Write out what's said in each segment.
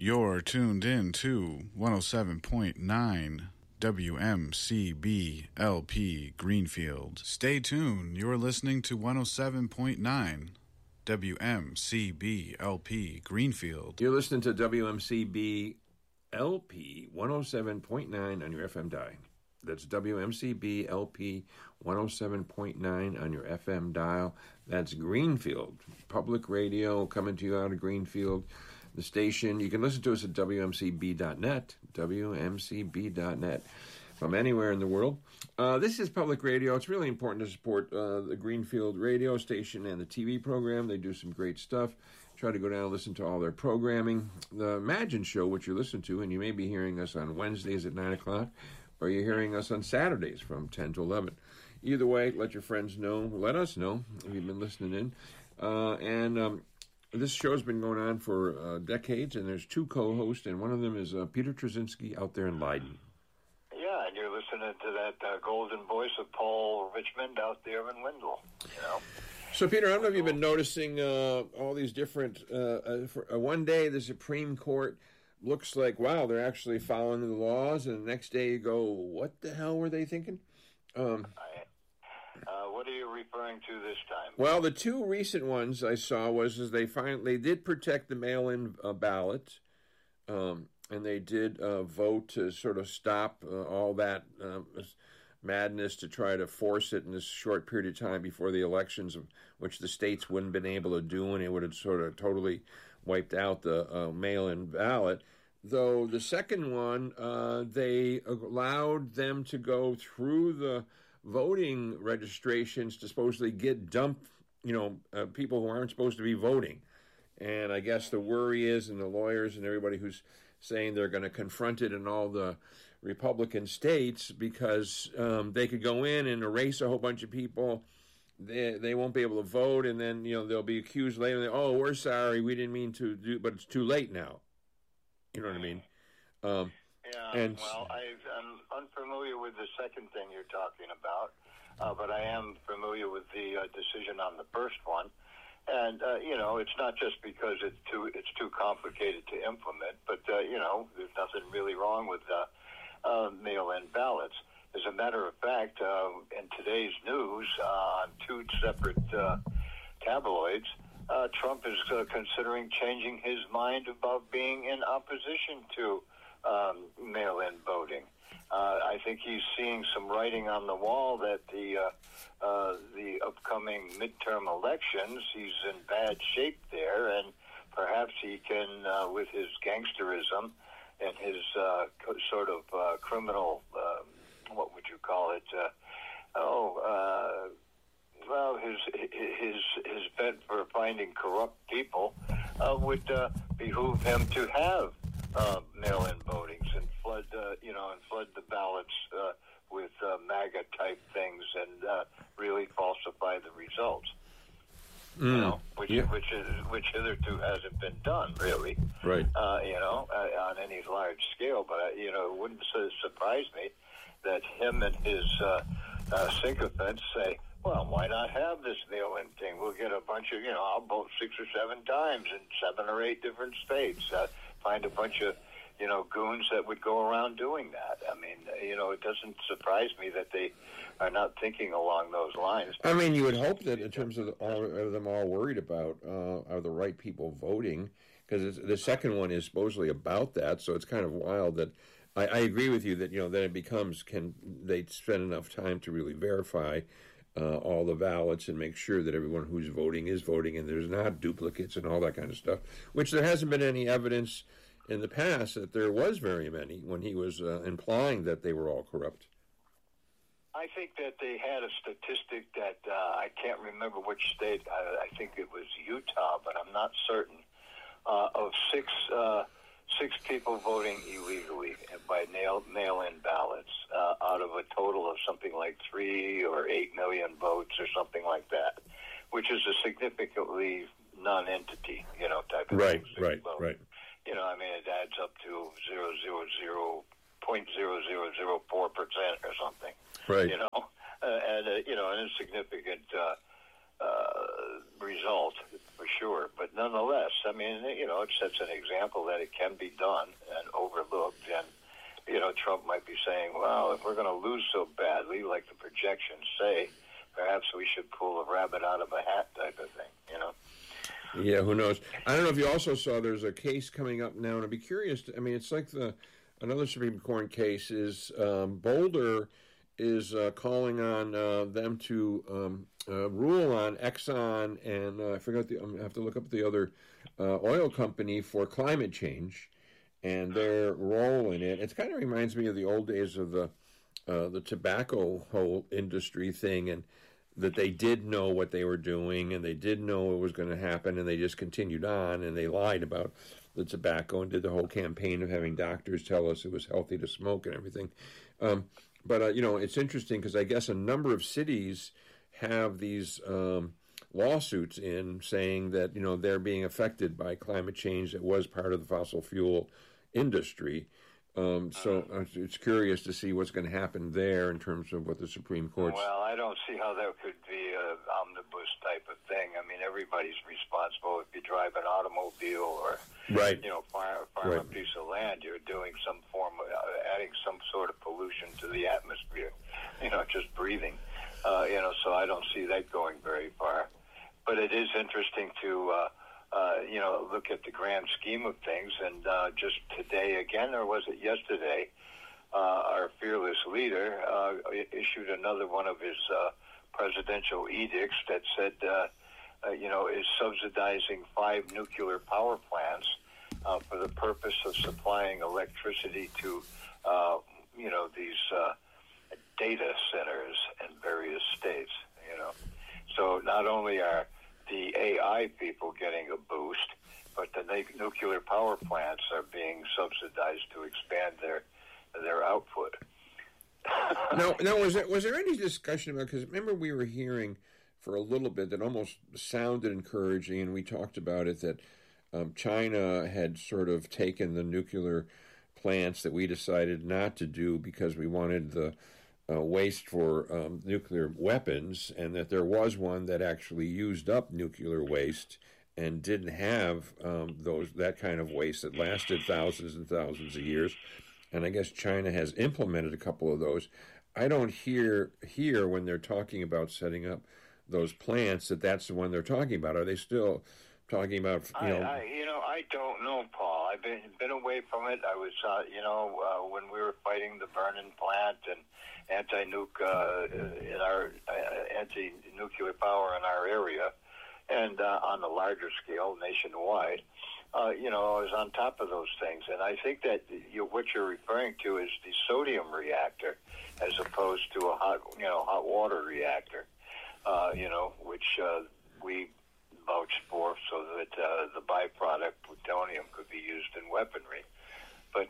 You're tuned in to 107.9 WMCB LP Greenfield. Stay tuned. You're listening to 107.9 WMCB LP Greenfield. You're listening to WMCB LP 107.9 on your FM dial. That's WMCB LP 107.9 on your FM dial. That's Greenfield Public Radio coming to you out of Greenfield. The station, you can listen to us at WMCB.net, WMCB.net, from anywhere in the world. This is public radio. It's really important to support the Greenfield radio station and the TV program. They do some great stuff. Try to go down and listen to all their programming. The Imagine Show, which you listen to, and you may be hearing us on Wednesdays at 9 o'clock, or you're hearing us on Saturdays from 10 to 11. Either way, let your friends know. Let us know if you've been listening in. This show's been going on for decades, and there's two co-hosts, and one of them is Peter Trzynski out there in Leiden. Yeah, and you're listening to that golden voice of Paul Richmond out there in Wendell, you know. So, Peter, I don't know if you've been noticing all these different... one day, the Supreme Court looks like, wow, they're actually following the laws, and the next day you go, what the hell were they thinking? What are you referring to this time? Well, the two recent ones I saw was they did protect the mail-in ballot, and they did vote to sort of stop all that madness to try to force it in this short period of time before the elections, which the states wouldn't have been able to do, and it would have sort of totally wiped out the mail-in ballot. Though the second one, they allowed them to go through the voting registrations to supposedly get dumped, people who aren't supposed to be voting. And I guess the worry is, and the lawyers and everybody who's saying they're going to confront it in all the Republican states, because they could go in and erase a whole bunch of people. They won't be able to vote, and then they'll be accused later. Oh, we're sorry, we didn't mean to do, but it's too late now. You know what I mean? I'm unfamiliar with the second thing you're talking about, but I am familiar with the decision on the first one. And it's not just because it's too complicated to implement, but there's nothing really wrong with mail-in ballots. As a matter of fact, in today's news, on two separate tabloids, Trump is considering changing his mind about being in opposition to mail-in voting. I think he's seeing some writing on the wall that the upcoming midterm elections, he's in bad shape there, and perhaps he can, with his gangsterism and his sort of criminal, what would you call it? His bent for finding corrupt people would behoove him to have mail-in votings and flood the ballots with MAGA type things and really falsify the results. Which hitherto hasn't been done really. Right. On any large scale, but it wouldn't surprise me that him and his sycophants say, well, why not have this mail-in thing? We'll get a bunch of, I'll vote 6 or 7 times in 7 or 8 different states. Find a bunch of, goons that would go around doing that. I mean, it doesn't surprise me that they are not thinking along those lines. I mean, you would hope that in terms of them all worried about are the right people voting, because the second one is supposedly about that, so it's kind of wild that I agree with you that, then it becomes, can they spend enough time to really verify all the ballots and make sure that everyone who's voting is voting and there's not duplicates and all that kind of stuff, which there hasn't been any evidence in the past that there was very many when he was implying that they were all corrupt. I think that they had a statistic that I can't remember which state, I think it was Utah, but I'm not certain, of six people voting illegally by mail-in ballots out of a total of something like 3 or 8 million votes or something like that, which is a significantly non-entity, type of thing. Right. It adds up to 0.0004% or something. Right. And an insignificant result, for sure. But nonetheless, I mean, it sets an example that it can be done and overlooked. And, Trump might be saying, well, if we're going to lose so badly, like the projections say, perhaps we should pull a rabbit out of a hat type of thing, Yeah, who knows? I don't know if you also saw there's a case coming up now, and I'd be curious. It's like another Supreme Court case is Boulder is calling on them to rule on Exxon and I forgot I have to look up the other oil company for climate change and their role in it. It kind of reminds me of the old days of the tobacco whole industry thing, and that they did know what they were doing and they did know what was going to happen, and they just continued on, and they lied about the tobacco and did the whole campaign of having doctors tell us it was healthy to smoke and everything. But it's interesting because I guess a number of cities have these lawsuits in saying that, they're being affected by climate change that was part of the fossil fuel industry. So it's curious to see what's going to happen there in terms of what the Supreme Court. Well, I don't see how that could be an omnibus type of thing. I mean, everybody's responsible. If you drive an automobile or right. farm right. a piece of land, you're doing some form of adding some sort of pollution to the atmosphere. Just breathing. So I don't see that going very far. But it is interesting to. Look at the grand scheme of things. And just today again, or was it yesterday, our fearless leader issued another one of his presidential edicts that said, is subsidizing 5 nuclear power plants for the purpose of supplying electricity to, these data centers in various states, So not only are the AI people getting a boost, but the nuclear power plants are being subsidized to expand their output. Now, was there any discussion about, because remember we were hearing for a little bit that almost sounded encouraging, and we talked about it, that China had sort of taken the nuclear plants that we decided not to do because we wanted the waste for nuclear weapons, and that there was one that actually used up nuclear waste and didn't have that kind of waste that lasted thousands and thousands of years. And I guess China has implemented a couple of those. I don't hear when they're talking about setting up those plants that's the one they're talking about. Are they still talking about, I don't know, Paul. I've been away from it. I was, when we were fighting the Vernon plant and anti-nuclear power in our area, and on the larger scale, nationwide, I was on top of those things. And I think that what you're referring to is the sodium reactor, as opposed to a hot water reactor, which we vouched for, so that the byproduct plutonium could be used in weaponry. But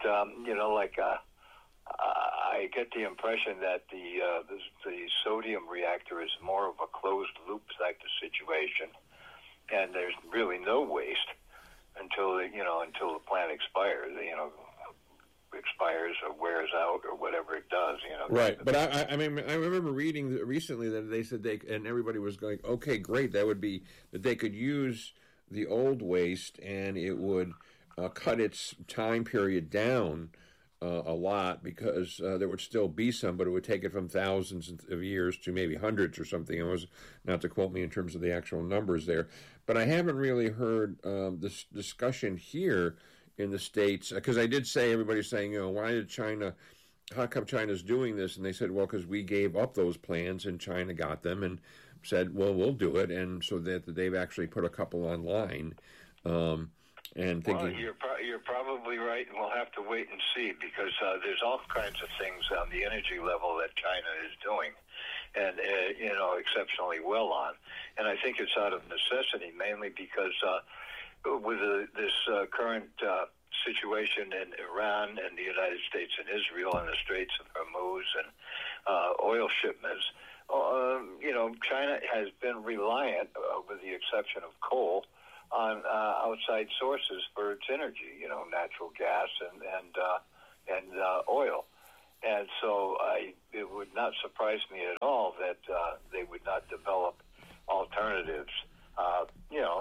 I get the impression that the sodium reactor is more of a closed loop type of situation, and there's really no waste until the plant expires. Expires or wears out or whatever it does. Right, but I remember reading recently that they said and everybody was going, okay, great, that would be that they could use the old waste and it would cut its time period down a lot, because there would still be some, but it would take it from thousands of years to maybe hundreds or something. It was, not to quote me in terms of the actual numbers there, but I haven't really heard this discussion here in the States, because I did say, everybody's saying, how come China's doing this? And they said, well, because we gave up those plans and China got them and said, well, we'll do it. And so that they've actually put a couple online. And thinking, well, you're probably right, and we'll have to wait and see, because there's all kinds of things on the energy level that China is doing, and exceptionally well on. And I think it's out of necessity, mainly because with this current situation in Iran and the United States and Israel and the Straits of Hormuz and oil shipments, China has been reliant, with the exception of coal, on outside sources for its energy, natural gas and oil. And so it would not surprise me at all that they would not develop alternatives,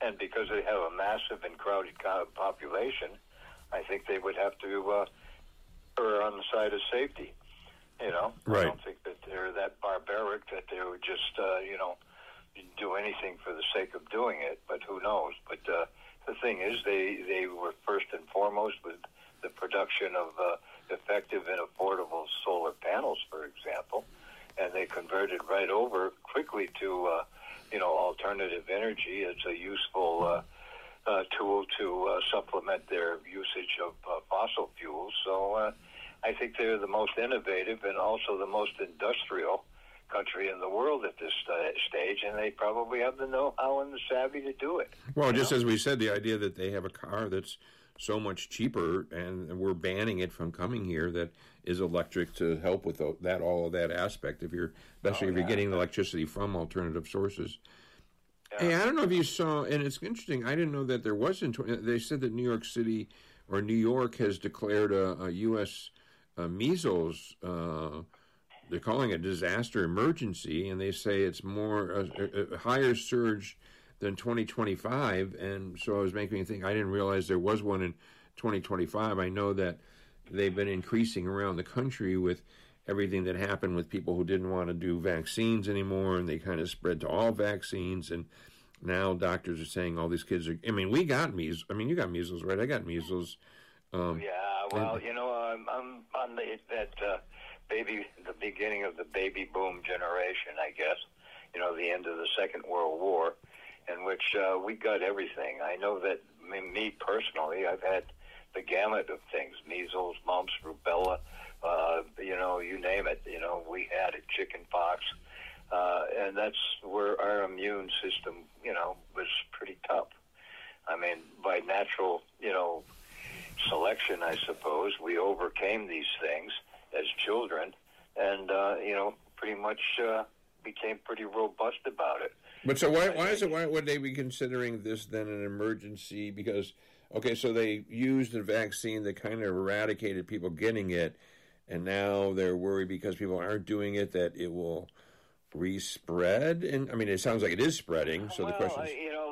And because they have a massive and crowded population, I think they would have to err on the side of safety. You know, right. I don't think that they're that barbaric that they would just, do anything for the sake of doing it. But who knows? But the thing is, they were first and foremost with the production of effective and affordable solar panels, for example, and they converted right over quickly to, alternative energy. It's a useful tool to supplement their usage of fossil fuels. So I think they're the most innovative and also the most industrial country in the world at this stage, and they probably have the know-how and the savvy to do it. Well, just as we said, the idea that they have a car that's so much cheaper, and we're banning it from coming here, that is electric to help with all of that aspect. Especially if you're getting electricity from alternative sources. Yeah. Hey, I don't know if you saw, and it's interesting. I didn't know that there wasn't. They said that New York City or New York has declared a U.S. Measles. They're calling it a disaster emergency, and they say it's more a higher surge than 2025. And so I was making me think, I didn't realize there was one in 2025. I know that they've been increasing around the country with everything that happened with people who didn't want to do vaccines anymore, and they kind of spread to all vaccines. And now doctors are saying all these kids are, we got measles. You got measles, right? I got measles. I'm on the beginning of the baby boom generation, I guess, the end of the Second World War, in which we got everything. I know that me personally, I've had the gamut of things: measles, mumps, rubella, you name it. We had it, chicken pox, and that's where our immune system, was pretty tough. By natural, selection, I suppose, we overcame these things as children, and pretty much became pretty robust about it. But so why would they be considering this then an emergency? Because so they used a vaccine that kind of eradicated people getting it, and now they're worried because people aren't doing it that it will respread. And it sounds like it is spreading. So the question is,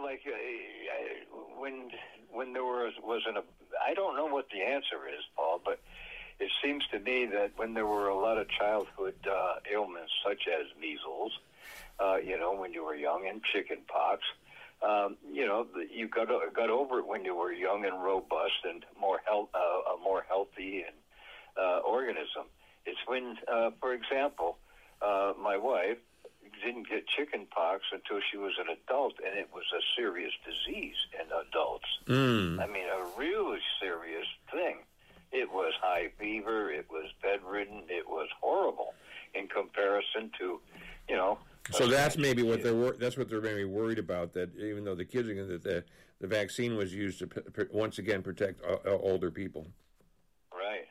when there wasn't a, I don't know what the answer is, Paul, but it seems to me that when there were a lot of childhood ailments such as measles, when you were young, and chicken pox, you got over it when you were young and robust and a more healthy and organism. It's when, for example, my wife didn't get chicken pox until she was an adult, and it was a serious disease in adults. A really serious thing. It was high fever, it was bedridden, it was horrible in comparison to, So that's maybe what they're maybe worried about, that even though the kids are that the vaccine was used to once again protect older people. Right.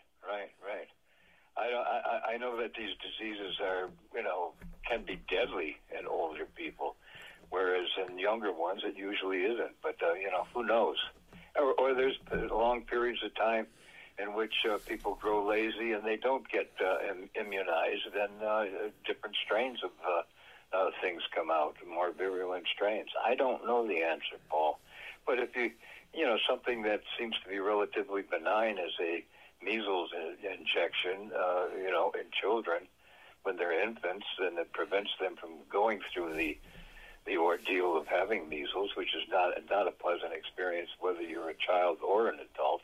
I know that these diseases are, can be deadly in older people, whereas in younger ones it usually isn't. But, who knows? Or there's long periods of time in which people grow lazy and they don't get immunized, and different strains of things come out, more virulent strains. I don't know the answer, Paul. But if something that seems to be relatively benign as a measles injection, in children when they're infants, and it prevents them from going through the ordeal of having measles, which is not a pleasant experience whether you're a child or an adult.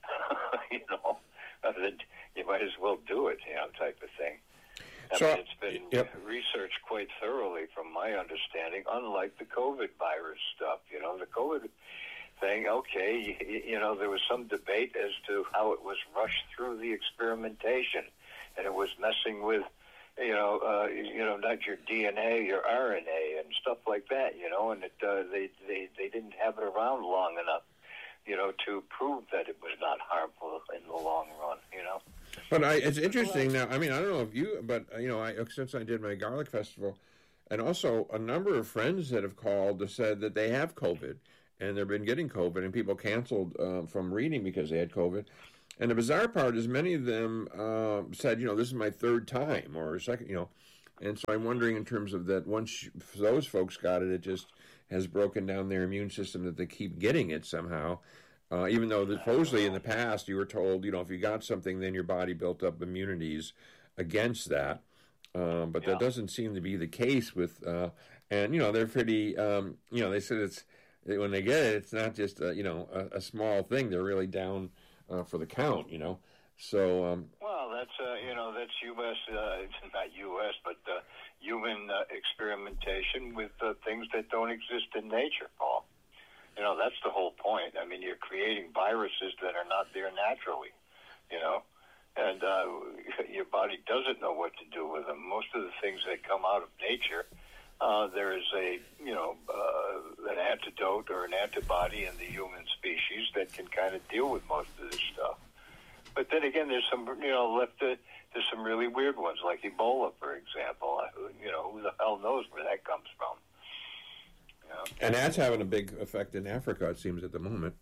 Then you might as well do it, type of thing. It's been researched quite thoroughly, from my understanding, unlike the COVID virus stuff. The COVID thing, there was some debate as to how it was rushed through the experimentation, and it was messing with, not your DNA, your RNA, and stuff like that, and they didn't have it around long enough, to prove that it was not harmful in the long run, But it's interesting now. I don't know if you, but since I did my garlic festival, and also a number of friends that have called have said that they have COVID, and they've been getting COVID, and people canceled from reading because they had COVID. And the bizarre part is many of them said, this is my third time or second, and so I'm wondering in terms of that, once those folks got it, it just has broken down their immune system that they keep getting it somehow. Even though supposedly in the past you were told, if you got something, then your body built up immunities against that. But that doesn't seem to be the case with, and they're pretty, they said when they get it, it's not just a small thing. They're really down for the count, So well, that's that's U.S. Not U.S. but human experimentation with things that don't exist in nature, Paul. That's the whole point. I mean, you're creating viruses that are not there naturally, and your body doesn't know what to do with them. Most of the things that come out of nature, there is an antidote or an antibody in the human species that can kind of deal with most of this stuff. But then again, there's some, there's some really weird ones, like Ebola, for example. Who the hell knows where that comes from? And that's having a big effect in Africa, it seems, at the moment.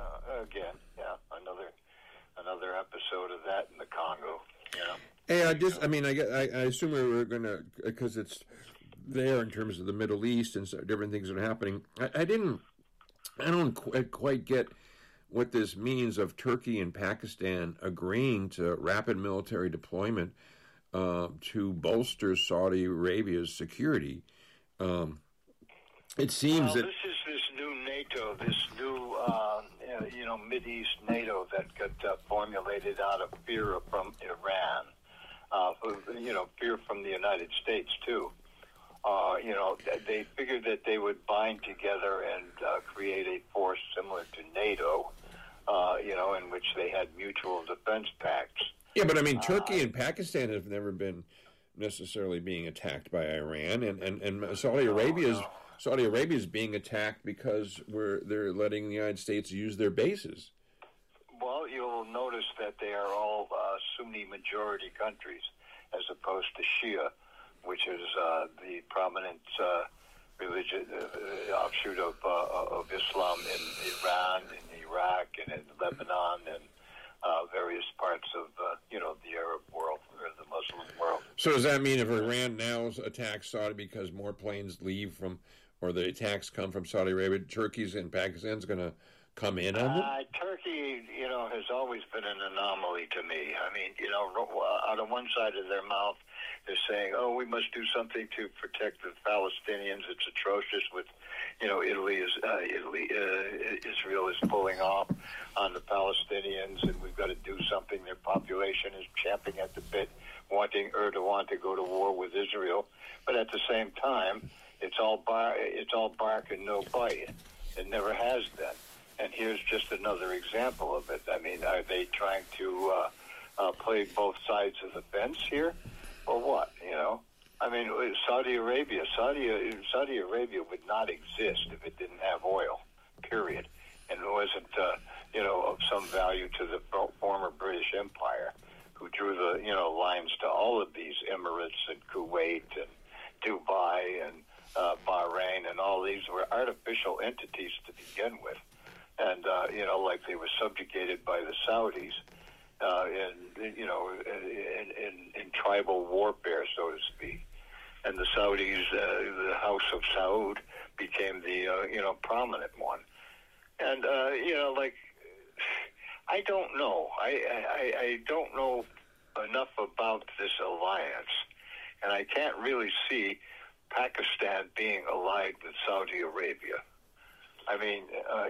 Another episode of that in the Congo. Hey, I assume we were going to, because it's there in terms of the Middle East and so different things that are happening. I don't quite get what this means of Turkey and Pakistan agreeing to rapid military deployment to bolster Saudi Arabia's security. It seems that this is this new NATO, this new Mideast NATO that got formulated out of fear from Iran, fear from the United States too. They figured that they would bind together and create a force similar to NATO, in which they had mutual defense pacts. Yeah, but I mean, Turkey and Pakistan have never been necessarily being attacked by Iran, and Saudi Arabia is being attacked because they're letting the United States use their bases. Well, you'll notice that they are all Sunni majority countries, as opposed to Shia, which is the prominent religion offshoot of Islam in Iran, in Iraq, and in Lebanon, and various parts of the Arab world or the Muslim world. So does that mean if Iran now attacks Saudi because more planes leave from, or the attacks come from Saudi Arabia, Turkey's and Pakistan's going to come in on them? Turkey, has always been an anomaly to me. I mean, out of one side of their mouth, they're saying, "Oh, we must do something to protect the Palestinians." It's atrocious with, Israel is pulling off on the Palestinians, and we've got to do something. Their population is champing at the bit, wanting Erdogan to go to war with Israel. But at the same time, it's all bark and no bite. It never has been. And here's just another example of it. I mean, are they trying to play both sides of the fence here, or what? I mean, Saudi Arabia would not exist if it didn't have oil, period, and it wasn't, of some value to the former British Empire, who drew the, lines to all of these Emirates and Kuwait and Dubai and Bahrain, and all these were artificial entities to begin with. And, like they were subjugated by the Saudis in tribal warfare, so to speak. And the Saudis, the House of Saud, became the, prominent one. And, I don't know. I don't know enough about this alliance. And I can't really see Pakistan being allied with Saudi Arabia. I mean,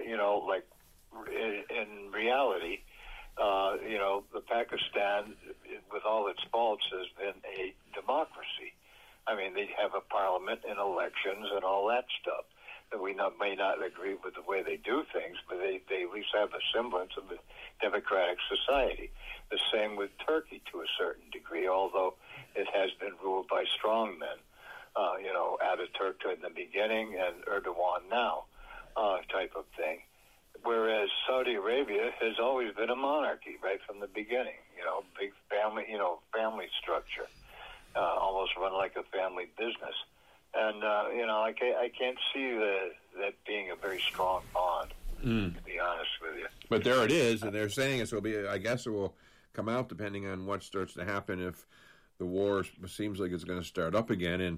in reality, the Pakistan, with all its faults, has been a democracy. I mean, they have a parliament and elections and all that stuff. That we may not agree with the way they do things, but they at least have a semblance of a democratic society. The same with Turkey to a certain degree, although it has been ruled by strongmen. Ataturk in the beginning and Erdogan now. Type of thing. Whereas Saudi Arabia has always been a monarchy right from the beginning. Big family, family structure, almost run like a family business. And I can't see that being a very strong bond. To be honest with you. But there it is, and they're saying it will be. I guess it will come out depending on what starts to happen if the war seems like it's going to start up again in